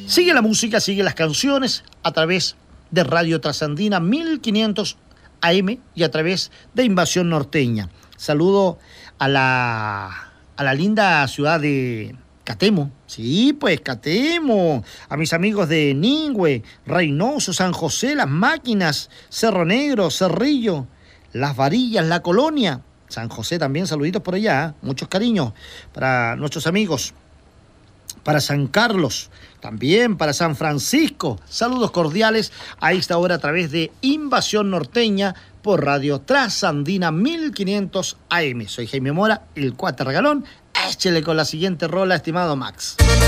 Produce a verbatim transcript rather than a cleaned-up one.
Sigue la música, sigue las canciones a través de Radio Trasandina mil quinientos A M y a través de Invasión Norteña. Saludo a la, a la linda ciudad de Catemo. Sí, pues Catemo. A mis amigos de Ningüe, Reynoso, San José, Las Máquinas, Cerro Negro, Cerrillo, Las Varillas, La Colonia. San José también, saluditos por allá. ¿eh? Muchos cariños para nuestros amigos. Para San Carlos, también para San Francisco. Saludos cordiales a esta hora a través de Invasión Norteña por Radio Trasandina mil quinientos A M. Soy Jaime Mora, el Cuate Regalón. Échele con la siguiente rola, estimado Max.